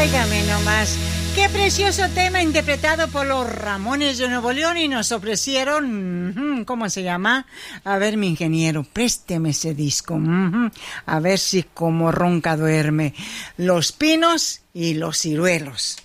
Óigame nomás, qué precioso tema interpretado por los Ramones de Nuevo León y nos ofrecieron, ¿cómo se llama? A ver, mi ingeniero, présteme ese disco, a ver si como ronca duerme. Los Pinos y los Ciruelos.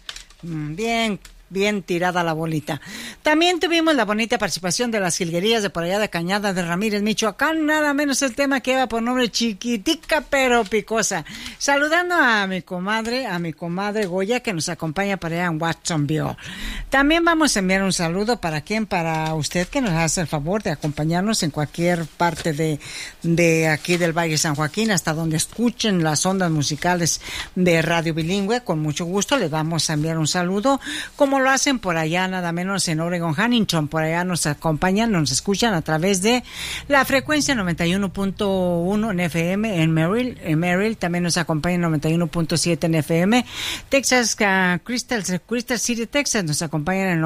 Bien tirada la bolita. También tuvimos la bonita participación de las jilguerías de por allá de Cañada de Ramírez, Michoacán, nada menos el tema que lleva por nombre Chiquitica pero Picosa. Saludando a mi comadre Goya, que nos acompaña para allá en Watsonville. También vamos a enviar un saludo para usted que nos hace el favor de acompañarnos en cualquier parte de aquí del Valle San Joaquín, hasta donde escuchen las ondas musicales de Radio Bilingüe. Con mucho gusto le vamos a enviar un saludo, como lo hacen por allá, nada menos en Oregon, Huntington. Por allá nos acompañan, nos escuchan a través de la frecuencia 91.1 en FM en Merrill. También nos acompañan 91.7 en FM. Texas, Crystal City, Texas, nos acompañan en el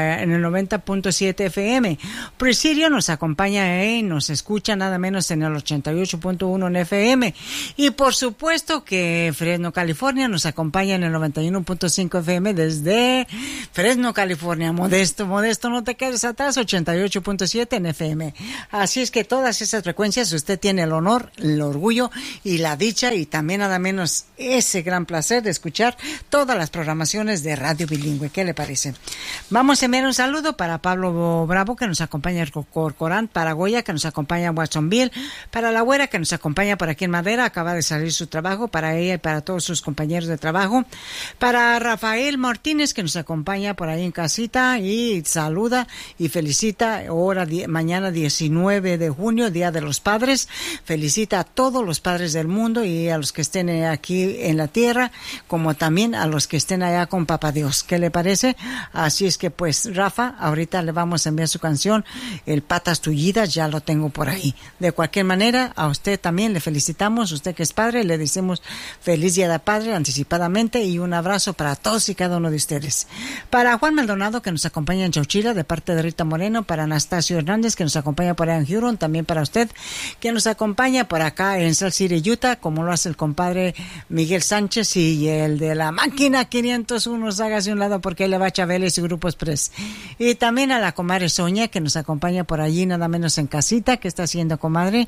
90.7 FM. Presidio nos acompaña y nos escucha nada menos en el 88.1 en FM. Y por supuesto que Fresno, California, nos acompaña en el 91.5 FM desde Fresno, California. Modesto, no te quedes atrás, 88.7 en FM. Así es que todas esas frecuencias usted tiene el honor, el orgullo y la dicha, y también nada menos ese gran placer de escuchar todas las programaciones de Radio Bilingüe. ¿Qué le parece? Vamos a enviar un saludo para Pablo Bravo, que nos acompaña en Corcorán, para Goya, que nos acompaña en Watsonville, para la Güera, que nos acompaña por aquí en Madera, acaba de salir su trabajo, para ella y para todos sus compañeros de trabajo, para Rafael Martínez, que nos acompaña por ahí en casita y saluda y felicita mañana 19 de junio, Día de los Padres. Felicita a todos los padres del mundo y a los que estén aquí en la tierra, como también a los que estén allá con Papá Dios. ¿Qué le parece? Así es que pues, Rafa, ahorita le vamos a enviar su canción, El Patas Tullidas, ya lo tengo por ahí. De cualquier manera, a usted también le felicitamos, usted que es padre, le decimos feliz Día de Padre anticipadamente y un abrazo para todos y cada uno de ustedes. Para Juan Maldonado, que nos acompaña en Chauchila, de parte de Rita Moreno, para Anastasio Hernández, que nos acompaña por allá en Huron, también para usted, que nos acompaña por acá en Salt City, Utah, como lo hace el compadre Miguel Sánchez y el de la máquina 501, hágase un lado porque él le va a Chabeles y Grupo Express. Y también a la comadre Sonia, que nos acompaña por allí, nada menos en casita. ¿Qué está haciendo, comadre?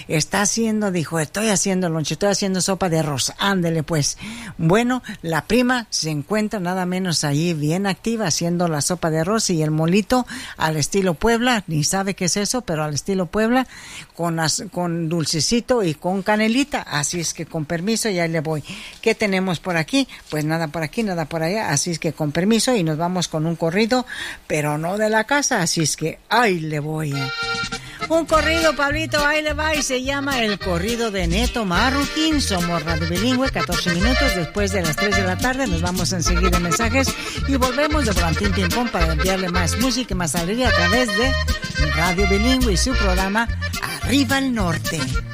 Dijo, estoy haciendo lonche, estoy haciendo sopa de arroz. Ándele pues. Bueno, la prima se encuentra nada menos allí bien activa haciendo la sopa de arroz y el molito al estilo Puebla, ni sabe qué es eso, pero al estilo Puebla, con dulcecito y con canelita. Así es que con permiso ya le voy. ¿Qué tenemos por aquí? Pues nada por aquí, nada por allá, así es que con permiso y nos vamos con un corrido, pero no de la casa, así es que ahí le voy. Un corrido, Pablito, ahí le va, y se llama El Corrido de Neto Marroquín. Somos Radio Bilingüe, 14 minutos después de las 3 de la tarde. Nos vamos enseguida en mensajes y volvemos de volantín ping pong para enviarle más música y más alegría a través de Radio Bilingüe y su programa Arriba el Norte.